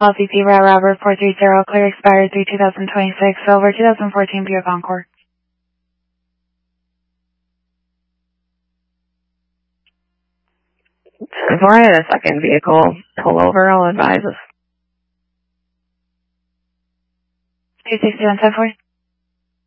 LCP Route Robert 430, clear expired 3/2026, Silver 2014 Buick Encore. Before I had a second vehicle pull over, I'll advise us. 26174.